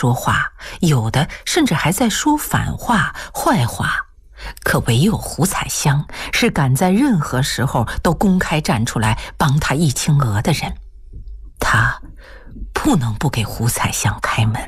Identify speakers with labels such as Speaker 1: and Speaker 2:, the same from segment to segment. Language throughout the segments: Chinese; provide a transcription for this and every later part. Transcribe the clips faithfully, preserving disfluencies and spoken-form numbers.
Speaker 1: 说话，有的甚至还在说反话、坏话。可唯有胡彩香是敢在任何时候都公开站出来帮他一清鹅的人。他不能不给胡彩香开门。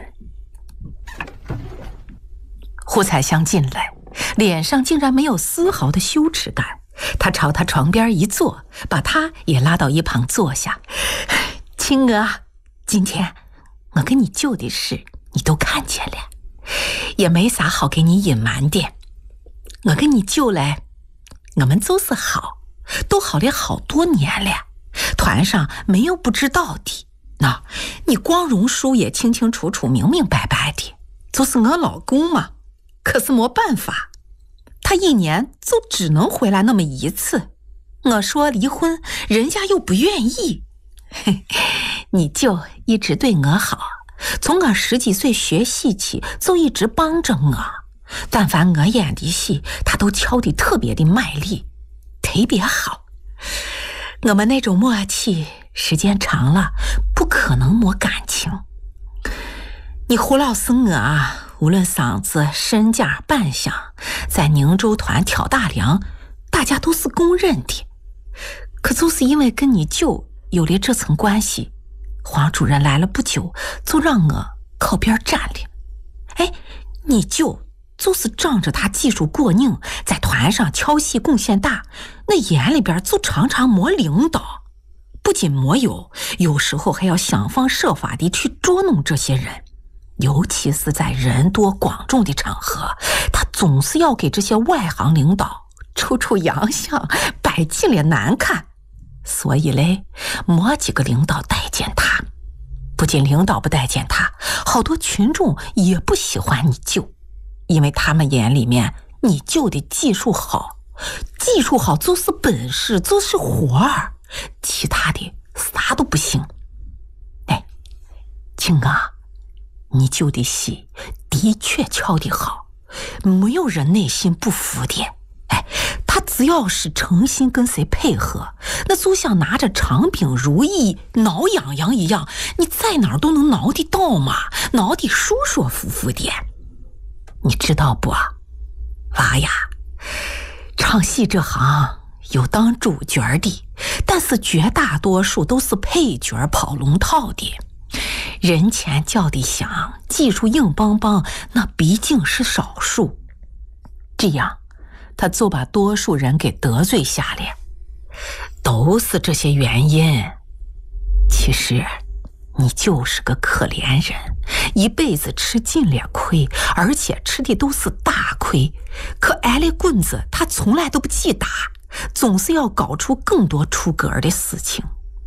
Speaker 1: 胡彩香进来，脸上竟然没有丝毫的羞耻感。他朝他床边一坐，把他也拉到一旁坐下。青娥，今天我跟你舅的事你都看见了，也没啥好给你隐瞒的。我跟你舅嘞，我们就是好，都好了好多年了，团上没有不知道的。那你光荣叔也清清楚楚明明白白的，就是我老公嘛。可是没办法，他一年就只能回来那么一次。我说离婚，人家又不愿意。你舅一直对我好，从我十几岁学戏起就一直帮着我，但凡我演的戏，他都敲得特别的卖力，特别好。我们那种默契时间长了不可能没感情。你胡老师我啊，无论嗓子、身价、扮相，在宁州团挑大梁，大家都是公认的。可就是因为跟你舅有了这层关系，黄主任来了不久，就让我靠边站了。哎，你舅就是仗着他技术过硬，在团上敲戏贡献大，那眼里边就常常没领导。不仅没有，有时候还要想方设法地去捉弄这些人。尤其是在人多广众的场合，他总是要给这些外行领导出出洋相，摆尽了难看。所以嘞，没几个领导待见他。不仅领导不待见他，好多群众也不喜欢你舅，因为他们眼里面你舅的技术好，技术好就是本事，就是活儿，其他的啥都不行。哎，青啊，你舅的戏的确敲得好，没有人内心不服的。哎，他只要是诚心跟谁配合，那就像拿着长柄如意挠痒痒一样，你在哪儿都能挠得到嘛，挠得舒舒服服的。你知道不啊，娃呀，唱戏这行有当主角的，但是绝大多数都是配角跑龙套的。人前叫的响，技术硬邦邦，那毕竟是少数。这样他就把多数人给得罪下了。都是这些原因。其实你就是个可怜人，一辈子吃尽了亏，而且吃的都是大亏。可挨了棍子他从来都不记打，总是要搞出更多出格的事情。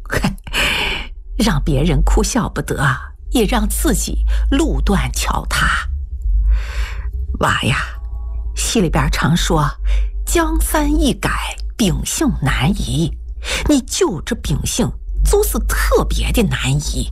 Speaker 1: 让别人哭笑不得，也让自己路断桥塌。娃呀，戏里边常说江山易改，秉性难移，你就这秉性就是特别的难移。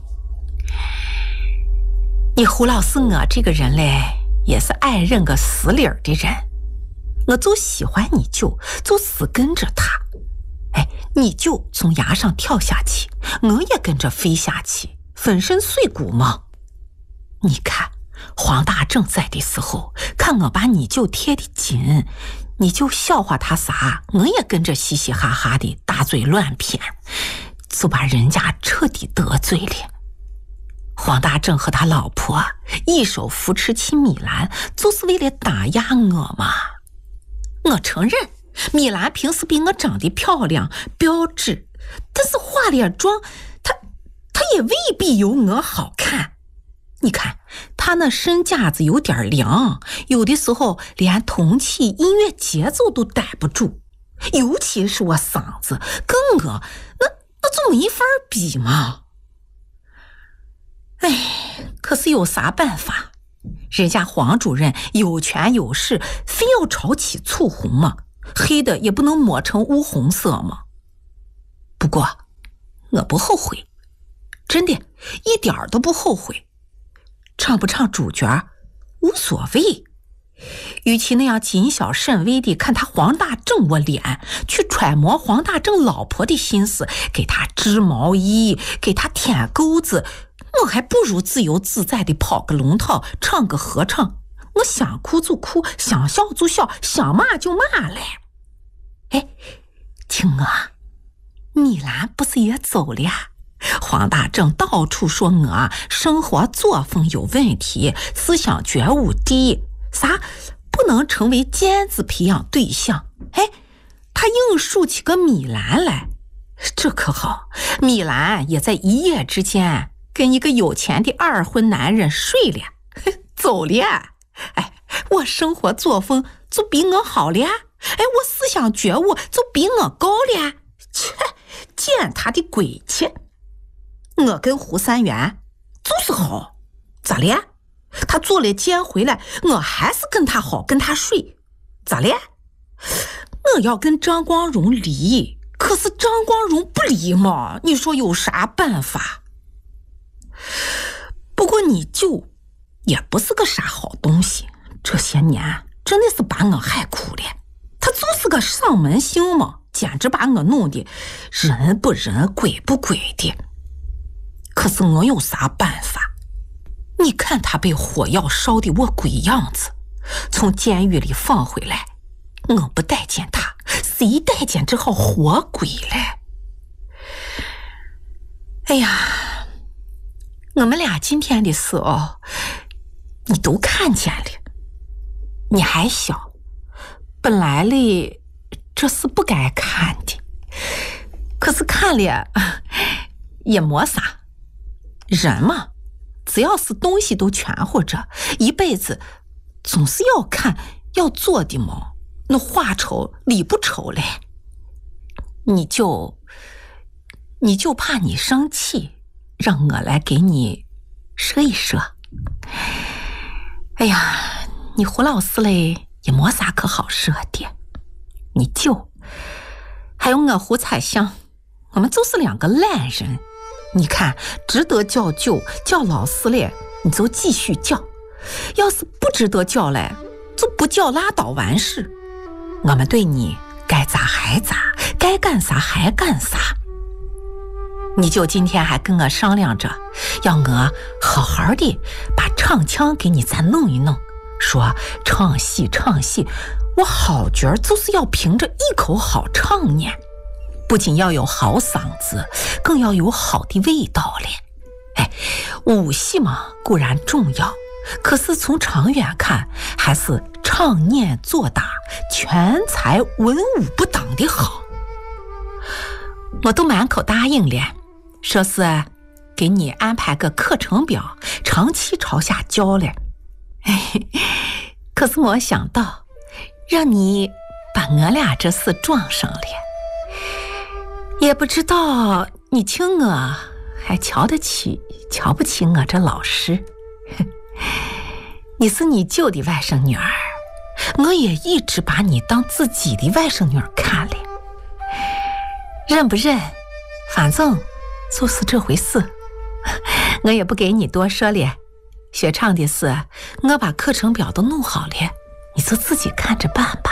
Speaker 1: 你胡老师我这个人嘞，也是爱认个死理儿的人，我就喜欢你舅，就死跟着他。哎，你舅从崖上跳下去，我也跟着飞下去，粉身碎骨嘛。你看黄大正在的时候，看我把你舅贴得紧，你就笑话他啥，我也跟着嘻嘻哈哈的大嘴乱谝，就把人家彻底得罪了。黄大正和他老婆一手扶持起米兰，就是为了打压我嘛。我承认米兰平时比我长得漂亮标致，但是化了妆，她她也未必有我好看。你看她那身架子有点凉，有的时候连同气音乐节奏都逮不住，尤其是我嗓子跟我那那就没法比嘛。哎，可是有啥办法？人家黄主任有权有势，非要炒起醋红嘛，黑的也不能抹成乌红色嘛。不过我不后悔，真的一点都不后悔。唱不唱主角无所谓，与其那样谨小慎微地看他黄大正我脸，去揣摩黄大正老婆的心思，给他织毛衣，给他舔钩子， 我还不如自由自在地跑个龙套，唱个合唱。我想哭就哭，想笑就笑，想骂就骂嘞。哎，青娥，米兰不是也走了呀？黄大正到处说我生活作风有问题，思想觉悟低，啥不能成为尖子培养对象。哎，他硬竖起个米兰来，这可好，米兰也在一夜之间跟一个有钱的二婚男人睡了，走了。哎，我生活作风就比我好了，哎，我思想觉悟就比我高了。切，见他的鬼气！我跟胡三元就是好，咋了？他做了奸回来，我还是跟他好，跟他睡，咋了？我要跟张光荣离，可是张光荣不离嘛，你说有啥办法？不过你舅也不是个啥好东西，这些年真的是把我害苦了。他就是个上门星嘛，简直把我弄得人不人鬼不鬼的。可是我有啥办法？你看他被火药烧得我鬼样子，从监狱里放回来，我不待见他，谁待见这号活鬼嘞？哎呀，我们俩今天的事哦，你都看见了。你还小，本来嘞这是不该看的，可是看了也没啥。人嘛，只要是东西都全乎着，一辈子总是要看要做的嘛，那话丑理不丑嘞。你就你就怕你生气，让我来给你说一说。哎呀，你胡老师嘞也没啥可好说的，你舅还有我胡彩香，我们就是两个烂人。你看值得叫舅叫老师嘞，你就继续叫，要是不值得叫嘞，就不叫拉倒完事。我们对你该咋还咋，该干啥还干啥。你舅今天还跟我商量着要我好好的把唱腔给你再弄一弄，说唱戏唱戏，我好角就是要凭着一口好唱呢，不仅要有好嗓子，更要有好的味道嘞。哎，武戏嘛固然重要，可是从长远看，还是唱念做打全才文武不当的好。我都满口答应了，说是给你安排个课程表，长期朝下教了。哎，可是没想到让你把我俩这事撞上了，也不知道你请我还瞧得起瞧不起我这老师。你是你舅的外甥女儿，我也一直把你当自己的外甥女儿看了，认不认反正就是这回事，我也不给你多说了。学唱的事我把课程表都弄好了，你就自己看着办吧。